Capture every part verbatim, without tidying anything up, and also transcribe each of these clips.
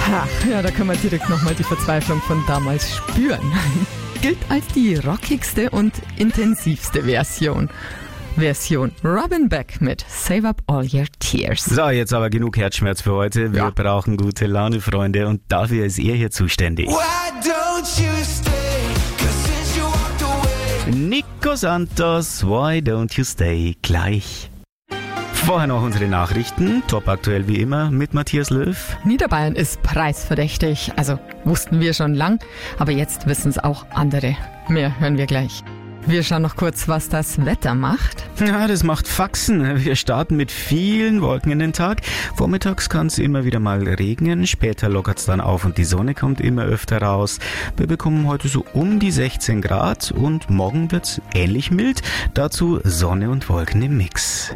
Ach, ja, da kann man direkt nochmal die Verzweiflung von damals spüren. Gilt als die rockigste und intensivste Version. Version Robin Beck mit Save Up All Your Tears. So, jetzt aber genug Herzschmerz für heute. Wir Ja. brauchen gute Laune, Freunde, und dafür ist er hier zuständig. Why don't you stay? 'Cause since you walked away. Nico Santos, Why Don't You Stay? Gleich. Vorher noch unsere Nachrichten, top aktuell wie immer mit Matthias Löw. Niederbayern ist preisverdächtig, also wussten wir schon lang, aber jetzt wissen es auch andere. Mehr hören wir gleich. Wir schauen noch kurz, was das Wetter macht. Ja, das macht Faxen. Wir starten mit vielen Wolken in den Tag. Vormittags kann es immer wieder mal regnen, später lockert es dann auf und die Sonne kommt immer öfter raus. Wir bekommen heute so um die sechzehn Grad und morgen wird es ähnlich mild. Dazu Sonne und Wolken im Mix.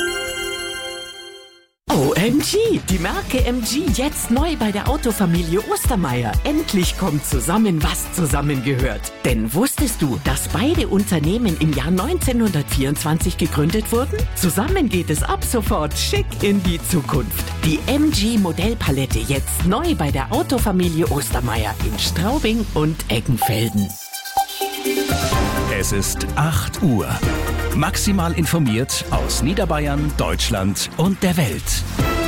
O M G, die Marke M G jetzt neu bei der Autofamilie Ostermeier. Endlich kommt zusammen, was zusammengehört. Denn wusstest du, dass beide Unternehmen im Jahr neunzehnhundertvierundzwanzig gegründet wurden? Zusammen geht es ab sofort schick in die Zukunft. Die M G Modellpalette jetzt neu bei der Autofamilie Ostermeier in Straubing und Eggenfelden. Es ist acht Uhr. Maximal informiert aus Niederbayern, Deutschland und der Welt.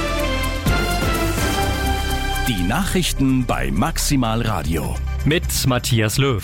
Die Nachrichten bei Maximal Radio. Mit Matthias Löw.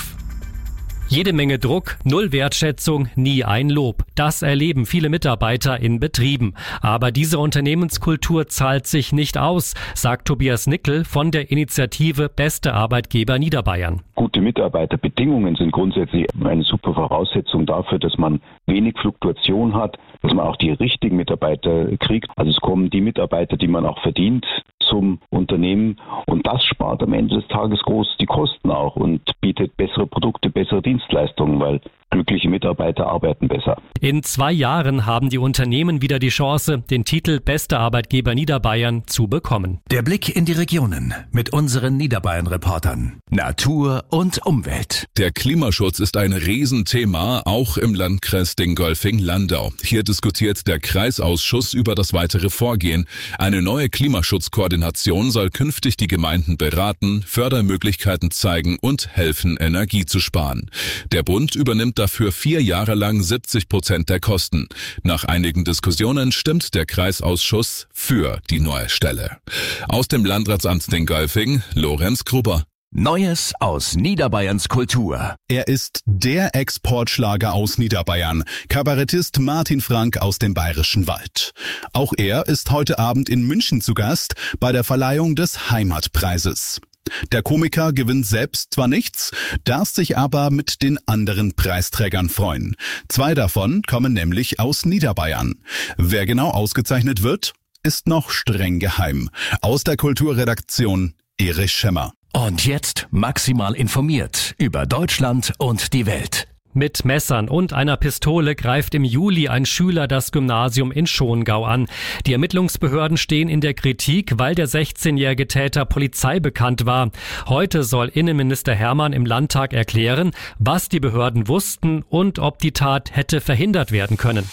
Jede Menge Druck, null Wertschätzung, nie ein Lob. Das erleben viele Mitarbeiter in Betrieben. Aber diese Unternehmenskultur zahlt sich nicht aus, sagt Tobias Nickel von der Initiative Beste Arbeitgeber Niederbayern. Gute Mitarbeiterbedingungen sind grundsätzlich eine super Voraussetzung dafür, dass man wenig Fluktuation hat, dass man auch die richtigen Mitarbeiter kriegt. Also es kommen die Mitarbeiter, die man auch verdient, zum Unternehmen, und das spart am Ende des Tages groß die Kosten auch und bietet bessere Produkte, bessere Dienstleistungen, weil glückliche Mitarbeiter arbeiten besser. In zwei Jahren haben die Unternehmen wieder die Chance, den Titel Beste Arbeitgeber Niederbayern zu bekommen. Der Blick in die Regionen mit unseren Niederbayern-Reportern. Natur und Umwelt. Der Klimaschutz ist ein Riesenthema, auch im Landkreis Dingolfing-Landau. Hier diskutiert der Kreisausschuss über das weitere Vorgehen. Eine neue Klimaschutzkoordination soll künftig die Gemeinden beraten, Fördermöglichkeiten zeigen und helfen, Energie zu sparen. Der Bund übernimmt dafür vier Jahre lang siebzig Prozent der Kosten. Nach einigen Diskussionen stimmt der Kreisausschuss für die neue Stelle. Aus dem Landratsamt Dingolfing, Lorenz Gruber. Neues aus Niederbayerns Kultur. Er ist der Exportschlager aus Niederbayern, Kabarettist Martin Frank aus dem Bayerischen Wald. Auch er ist heute Abend in München zu Gast bei der Verleihung des Heimatpreises. Der Komiker gewinnt selbst zwar nichts, darf sich aber mit den anderen Preisträgern freuen. Zwei davon kommen nämlich aus Niederbayern. Wer genau ausgezeichnet wird, ist noch streng geheim. Aus der Kulturredaktion Erich Schemmer. Und jetzt maximal informiert über Deutschland und die Welt. Mit Messern und einer Pistole greift im Juli ein Schüler das Gymnasium in Schongau an. Die Ermittlungsbehörden stehen in der Kritik, weil der sechzehnjährige Täter Polizei bekannt war. Heute soll Innenminister Hermann im Landtag erklären, was die Behörden wussten und ob die Tat hätte verhindert werden können.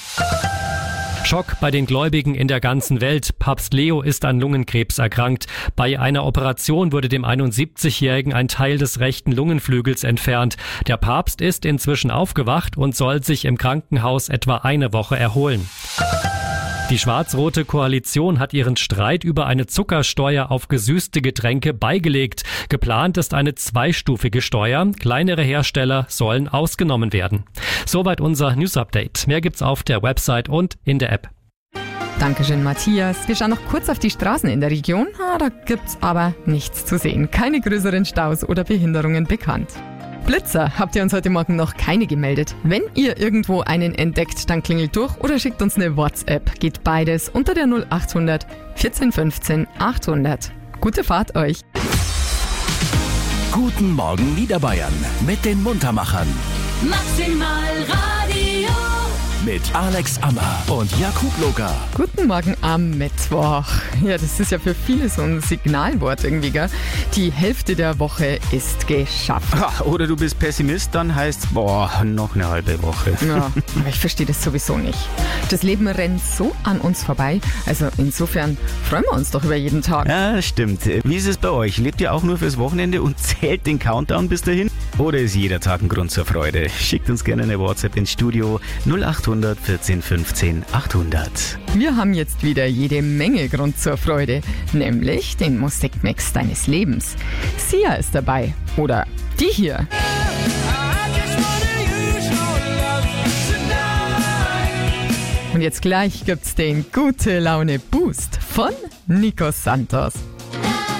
Schock bei den Gläubigen in der ganzen Welt. Papst Leo ist an Lungenkrebs erkrankt. Bei einer Operation wurde dem einundsiebzigjährigen ein Teil des rechten Lungenflügels entfernt. Der Papst ist inzwischen aufgewacht und soll sich im Krankenhaus etwa eine Woche erholen. Die schwarz-rote Koalition hat ihren Streit über eine Zuckersteuer auf gesüßte Getränke beigelegt. Geplant ist eine zweistufige Steuer. Kleinere Hersteller sollen ausgenommen werden. Soweit unser News-Update. Mehr gibt's auf der Website und in der App. Dankeschön, Matthias. Wir schauen noch kurz auf die Straßen in der Region. Ah, da gibt's aber nichts zu sehen. Keine größeren Staus oder Behinderungen bekannt. Blitzer habt ihr uns heute Morgen noch keine gemeldet. Wenn ihr irgendwo einen entdeckt, dann klingelt durch oder schickt uns eine WhatsApp. Geht beides unter der null acht hundert vierzehn fünfzehn achthundert. Gute Fahrt euch. Guten Morgen Niederbayern mit den Muntermachern. Maximal Radio. mit Alex Ammer und Jakub Loga. Guten Morgen am Mittwoch. Ja, das ist ja für viele so ein Signalwort irgendwie, gell? Die Hälfte der Woche ist geschafft. Ha, oder du bist Pessimist, dann heißt's, boah, noch eine halbe Woche. Ja, aber ich verstehe das sowieso nicht. Das Leben rennt so an uns vorbei. Also insofern freuen wir uns doch über jeden Tag. Ja, stimmt. Wie ist es bei euch? Lebt ihr auch nur fürs Wochenende und zählt den Countdown bis dahin? Oder ist jeder Tag ein Grund zur Freude? Schickt uns gerne eine WhatsApp ins Studio null acht hundert vierzehn fünfzehn achthundert. Wir haben jetzt wieder jede Menge Grund zur Freude, nämlich den Musikmix deines Lebens. Sia ist dabei. Oder die hier. Und jetzt gleich gibt's den Gute Laune Boost von Nico Santos.